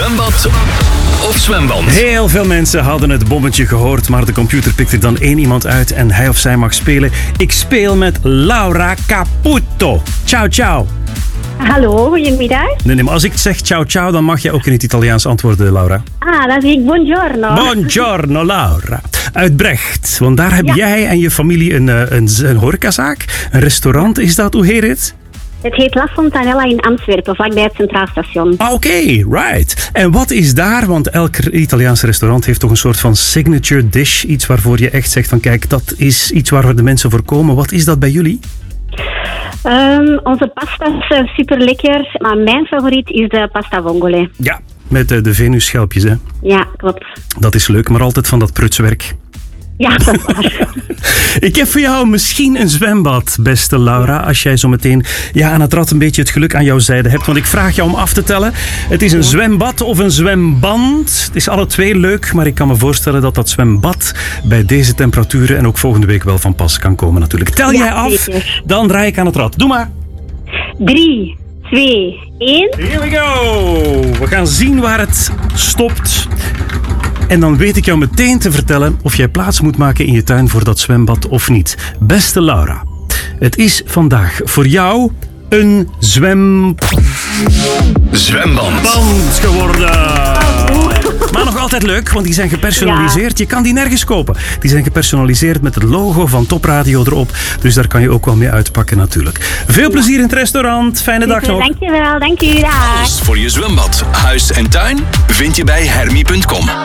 Zwembad of zwemband? Heel veel mensen hadden het bommetje gehoord, maar de computer pikt er dan één iemand uit en hij of zij mag spelen. Ik speel met Laura Caputo. Ciao, ciao. Hallo, goedemiddag. Nee, maar als ik zeg ciao, ciao, dan mag je ook in het Italiaans antwoorden, Laura. Dan zeg ik buongiorno. Buongiorno, Laura. Uit Brecht, want daar heb jij en je familie een horecazaak. Een restaurant, is dat? Hoe heet het? Het heet La Fontanella in Antwerpen, vlakbij het Centraal Station. Oké, right. En wat is daar? Want elk Italiaans restaurant heeft toch een soort van signature dish. Iets waarvoor je echt zegt van kijk, dat is iets waar de mensen voor komen. Wat is dat bij jullie? Onze pasta is super lekker, maar mijn favoriet is de pasta vongole. Ja, met de venusschelpjes, hè? Ja, klopt. Dat is leuk, maar altijd van dat prutswerk. Ja, dat is waar. Ik heb voor jou misschien een zwembad, beste Laura. Als jij zo meteen aan het rad een beetje het geluk aan jouw zijde hebt. Want ik vraag jou om af te tellen. Het is een zwembad of een zwemband. Het is alle twee leuk, maar ik kan me voorstellen dat dat zwembad bij deze temperaturen en ook volgende week wel van pas kan komen natuurlijk. Tel jij af, zeker. Dan draai ik aan het rad. Doe maar. 3, 2, 1. Here we go. We gaan zien waar het stopt. En dan weet ik jou meteen te vertellen of jij plaats moet maken in je tuin voor dat zwembad of niet. Beste Laura, het is vandaag voor jou een zwemband geworden. Maar nog altijd leuk, want die zijn gepersonaliseerd. Je kan die nergens kopen. Die zijn gepersonaliseerd met het logo van Top Radio erop. Dus daar kan je ook wel mee uitpakken natuurlijk. Veel plezier in het restaurant. Fijne dag nog. Dankjewel, dank u. Dag. Voor je zwembad, huis en tuin vind je bij hermie.com.